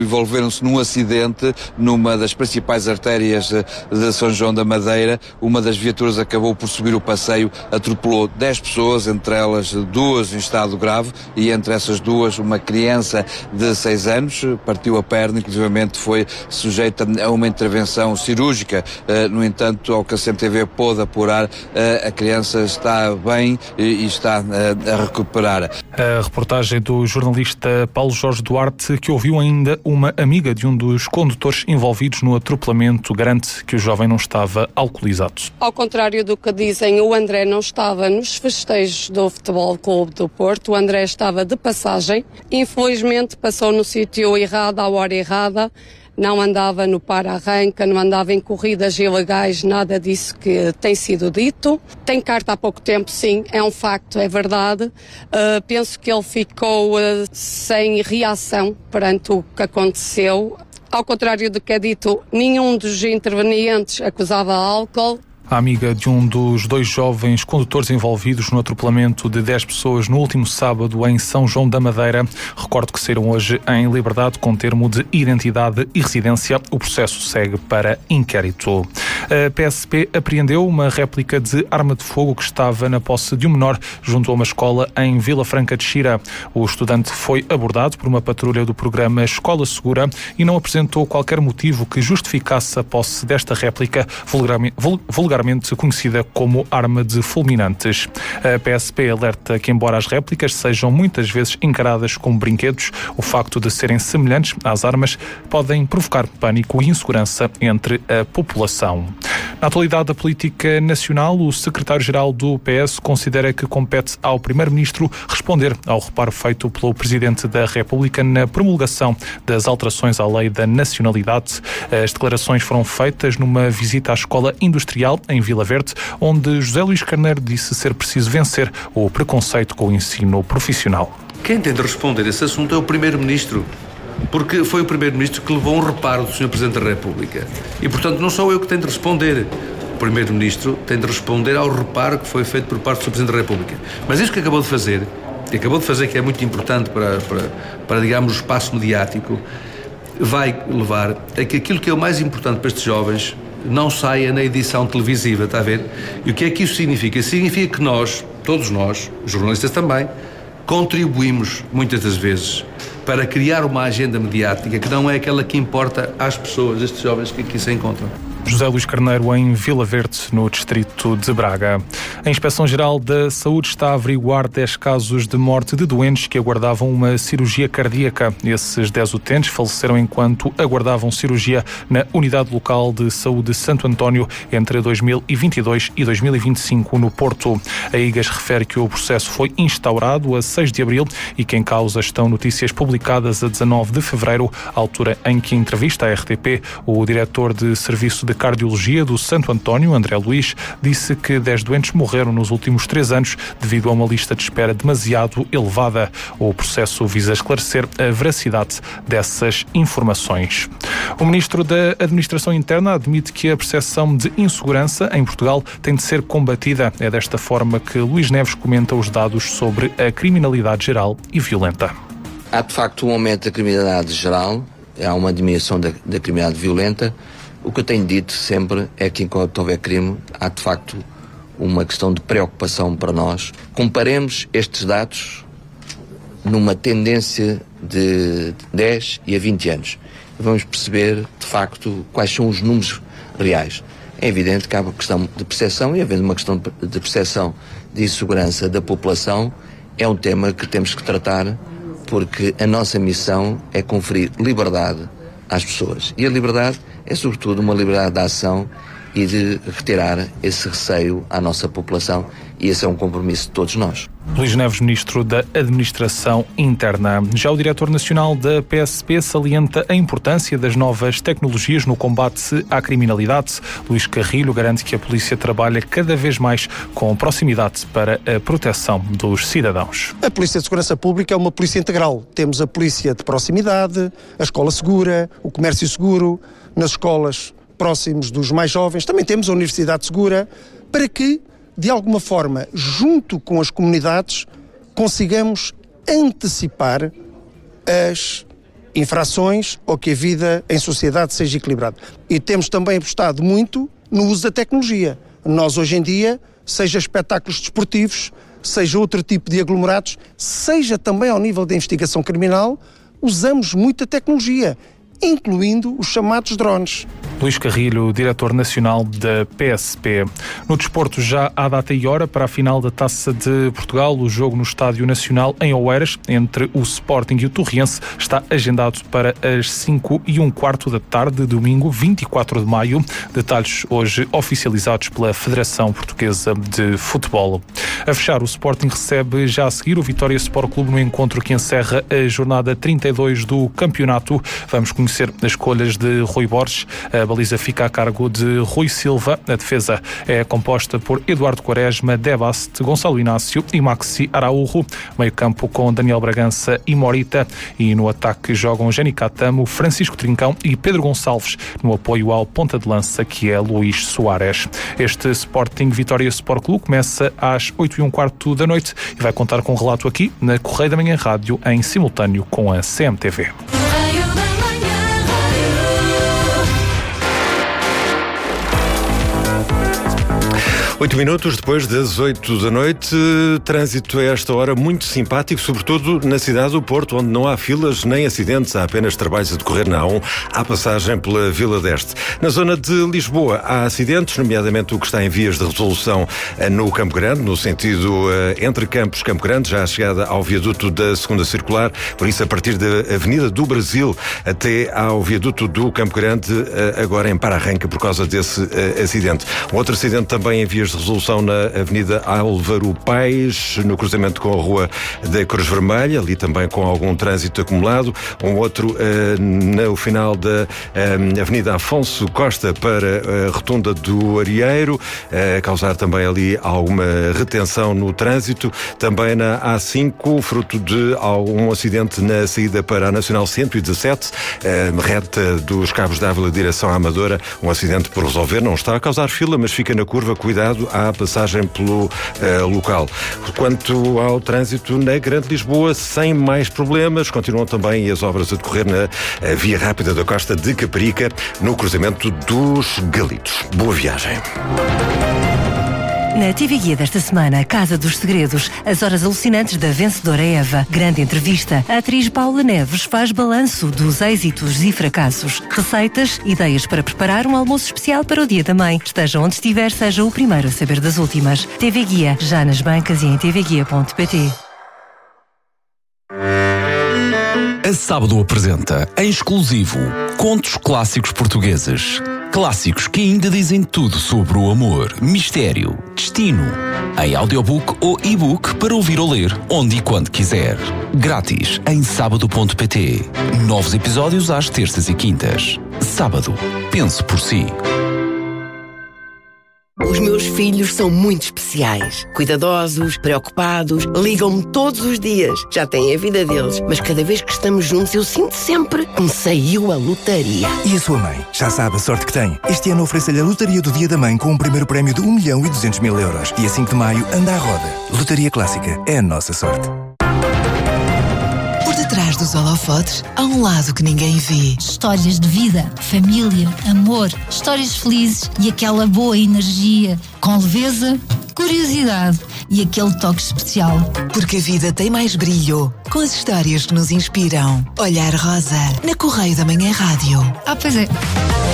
Envolveram-se num acidente numa das principais artérias de São João da Madeira. Uma das viaturas acabou por subir o passeio, atropelou 10 pessoas, entre elas 2 em estado grave, e entre essas 2 uma criança de 6 anos, partiu a perna, inclusivamente foi sujeita a uma intervenção cirúrgica. No entanto, ao que a CMTV pôde apurar, a criança está bem e está a recuperar. A reportagem do jornalista Paulo Jorge Duarte, que ouviu ainda uma amiga de um dos condutores envolvidos no atropelamento, garante que o jovem não estava alcoolizado. Ao contrário do que dizem, o André não estava nos festejos do Futebol Clube do Porto. O André estava de passagem. Infelizmente passou no sítio errado, à hora errada. Não andava no para-arranca, não andava em corridas ilegais, nada disso que tem sido dito. Tem carta há pouco tempo, sim, é um facto, é verdade. Penso que ele ficou sem reação perante o que aconteceu. Ao contrário do que é dito, nenhum dos intervenientes acusava álcool. A amiga de um dos 2 jovens condutores envolvidos no atropelamento de 10 pessoas no último sábado em São João da Madeira. Recordo que saíram hoje em liberdade com termo de identidade e residência. O processo segue para inquérito. A PSP apreendeu uma réplica de arma de fogo que estava na posse de um menor junto a uma escola em Vila Franca de Xira. O estudante foi abordado por uma patrulha do programa Escola Segura e não apresentou qualquer motivo que justificasse a posse desta réplica, vulgarmente conhecida como arma de fulminantes. A PSP alerta que, embora as réplicas sejam muitas vezes encaradas como brinquedos, o facto de serem semelhantes às armas podem provocar pânico e insegurança entre a população. Na atualidade da política nacional, o secretário-geral do PS considera que compete ao primeiro-ministro responder ao reparo feito pelo Presidente da República na promulgação das alterações à lei da nacionalidade. As declarações foram feitas numa visita à Escola Industrial em Vila Verde, onde José Luís Carneiro disse ser preciso vencer o preconceito com o ensino profissional. Quem tem de responder esse assunto é o Primeiro-Ministro, porque foi o Primeiro-Ministro que levou um reparo do Sr. Presidente da República. E, portanto, não sou eu que tenho de responder. O Primeiro-Ministro tem de responder ao reparo que foi feito por parte do Sr. Presidente da República. Mas isso que acabou de fazer, que é muito importante para digamos, o espaço mediático, vai levar a que aquilo que é o mais importante para estes jovens não saia na edição televisiva, está a ver? E o que é que isso significa? Significa que nós, todos nós, jornalistas também, contribuímos muitas das vezes para criar uma agenda mediática que não é aquela que importa às pessoas, estes jovens que aqui se encontram. José Luís Carneiro, em Vila Verde, no distrito de Braga. A Inspeção-Geral da Saúde está a averiguar 10 casos de morte de doentes que aguardavam uma cirurgia cardíaca. Esses 10 utentes faleceram enquanto aguardavam cirurgia na Unidade Local de Saúde Santo António entre 2022 e 2025 no Porto. A IGAS refere que o processo foi instaurado a 6 de abril e que em causa estão notícias publicadas a 19 de fevereiro, altura em que entrevista à RTP, o diretor de Serviço de Cardiologia do Santo António, André Luís, disse que 10 doentes morreram nos últimos 3 anos devido a uma lista de espera demasiado elevada. O processo visa esclarecer a veracidade dessas informações. O Ministro da Administração Interna admite que a percepção de insegurança em Portugal tem de ser combatida. É desta forma que Luís Neves comenta os dados sobre a criminalidade geral e violenta. Há de facto um aumento da criminalidade geral, há uma diminuição da criminalidade violenta. O que eu tenho dito sempre é que enquanto houver crime, há de facto uma questão de preocupação para nós. Comparemos estes dados numa tendência de 10 e a 20 anos. E vamos perceber, de facto, quais são os números reais. É evidente que há uma questão de percepção, e havendo uma questão de percepção de insegurança da população, é um tema que temos que tratar, porque a nossa missão é conferir liberdade às pessoas. E a liberdade é, sobretudo, uma liberdade de ação e de retirar esse receio à nossa população, e esse é um compromisso de todos nós. Luís Neves, Ministro da Administração Interna. Já o Diretor Nacional da PSP salienta a importância das novas tecnologias no combate à criminalidade. Luís Carrilho garante que a polícia trabalha cada vez mais com proximidade para a proteção dos cidadãos. A Polícia de Segurança Pública é uma polícia integral. Temos a polícia de proximidade, a escola segura, o comércio seguro, nas escolas próximos dos mais jovens. Também temos a Universidade Segura, para que, de alguma forma, junto com as comunidades, consigamos antecipar as infrações ou que a vida em sociedade seja equilibrada. E temos também apostado muito no uso da tecnologia. Nós hoje em dia, seja espetáculos desportivos, seja outro tipo de aglomerados, seja também ao nível da investigação criminal, usamos muita tecnologia, incluindo os chamados drones. Luís Carrilho, diretor nacional da PSP. No desporto, já há data e hora para a final da Taça de Portugal. O jogo no Estádio Nacional, em Oeiras, entre o Sporting e o Torriense, está agendado para as 5:15 da tarde, domingo 24 de maio. Detalhes hoje oficializados pela Federação Portuguesa de Futebol. A fechar, o Sporting recebe já a seguir o Vitória Sport Clube no encontro que encerra a jornada 32 do campeonato. Vamos conhecer as escolhas de Rui Borges. A baliza fica a cargo de Rui Silva. A defesa é composta por Eduardo Quaresma, Debast, Gonçalo Inácio e Maxi Araújo. Meio campo com Daniel Bragança e Morita. E no ataque jogam Jenny Catamo, Francisco Trincão e Pedro Gonçalves, no apoio ao ponta de lança, que é Luís Soares. Este Sporting Vitória Sport Clube começa às 8:15 da noite e vai contar com um relato aqui na Correio da Manhã Rádio, em simultâneo com a CMTV. 8 minutos depois das 8 da noite, trânsito a esta hora muito simpático, sobretudo na cidade do Porto, onde não há filas nem acidentes, há apenas trabalhos a decorrer na A1, à passagem pela Vila d'Este. Na zona de Lisboa há acidentes, nomeadamente o que está em vias de resolução no Campo Grande, no sentido entre Campos e Campo Grande, já a chegada ao viaduto da Segunda Circular, por isso a partir da Avenida do Brasil até ao viaduto do Campo Grande, agora em para-arranca por causa desse acidente. Um outro acidente também em vias de resolução na Avenida Álvaro Paes, no cruzamento com a Rua da Cruz Vermelha, ali também com algum trânsito acumulado. Um outro no final da Avenida Afonso Costa para a Rotunda do Arieiro, a causar também ali alguma retenção no trânsito. Também na A5, fruto de algum acidente na saída para a Nacional 117, reta dos Cabos d'Ávila, direção à Amadora, um acidente por resolver, não está a causar fila, mas fica na curva, cuidado à passagem pelo local. Quanto ao trânsito na Grande Lisboa, sem mais problemas, continuam também as obras a decorrer na Via Rápida da Costa de Caparica, no cruzamento dos Galitos. Boa viagem. Na TV Guia desta semana, Casa dos Segredos, as horas alucinantes da vencedora Eva. Grande entrevista. A atriz Paula Neves faz balanço dos êxitos e fracassos. Receitas, ideias para preparar um almoço especial para o Dia da Mãe. Esteja onde estiver, seja o primeiro a saber das últimas. TV Guia, já nas bancas e em tvguia.pt. A Sábado apresenta, em exclusivo, contos clássicos portugueses. Clássicos que ainda dizem tudo sobre o amor, mistério, destino. Em audiobook ou e-book para ouvir ou ler, onde e quando quiser. Grátis em sábado.pt. Novos episódios às terças e quintas. Sábado. Pense por si. Os meus filhos são muito especiais. Cuidadosos, preocupados, ligam-me todos os dias. Já têm a vida deles, mas cada vez que estamos juntos eu sinto sempre que me saiu a lotaria. E a sua mãe? Já sabe a sorte que tem. Este ano oferece-lhe a Lotaria do Dia da Mãe com um primeiro prémio de 1.200.000 euros. Dia 5 de maio, anda à roda. Lotaria Clássica. É a nossa sorte. Por detrás dos holofotes, há um lado que ninguém vê. Histórias de vida, família, amor, histórias felizes e aquela boa energia, com leveza, curiosidade e aquele toque especial. Porque a vida tem mais brilho com as histórias que nos inspiram. Olhar Rosa, na Correio da Manhã Rádio. Ah, pois é.